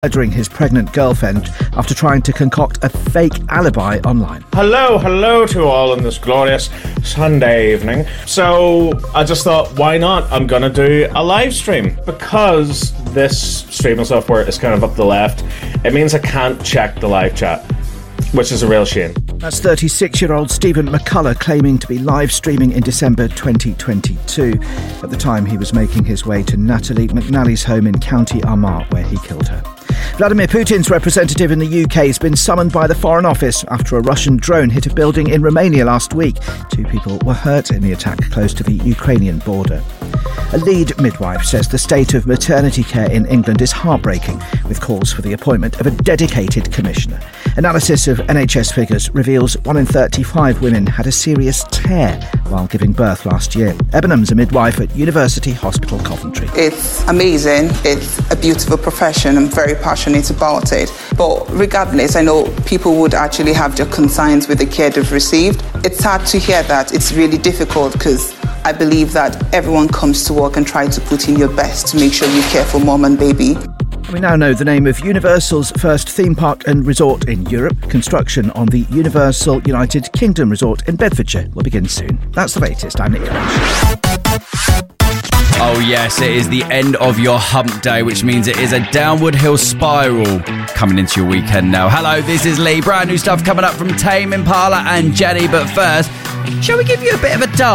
murdering his pregnant girlfriend after trying to concoct a fake alibi online. Hello to all on this glorious Sunday evening. So I just thought, why not? I'm gonna do a live stream. Because this streaming software is kind of up the left, it means I can't check the live chat, which is a real shame. That's 36-year-old Stephen McCullough claiming to be live streaming in December 2022. At the time, he was making his way to Natalie McNally's home in County Armagh, where he killed her. Vladimir Putin's representative in the UK has been summoned by the Foreign Office after a Russian drone hit a building in Romania last week. 2 people were hurt in the attack close to the Ukrainian border. A lead midwife says the state of maternity care in England is heartbreaking, with calls for the appointment of a dedicated commissioner. Analysis of NHS figures reveals 1 in 35 women had a serious tear while giving birth last year. Ebenham's a midwife at University Hospital Coventry. It's amazing. It's a beautiful profession. I'm very passionate about it. But regardless, I know people would actually have their concerns with the care they've received. It's hard to hear that. It's really difficult because I believe that everyone comes to work and tries to put in your best to make sure you care for mom and baby. We now know the name of Universal's first theme park and resort in Europe. Construction on the Universal United Kingdom resort in Bedfordshire will begin soon. That's the latest. I'm Nick Cash. Oh yes, it is the end of your hump day, which means it is a downward hill spiral coming into your weekend now. Hello, this is Lee. Brand new stuff coming up from Tame Impala and Jenny. But first, shall we give you a bit of a dance?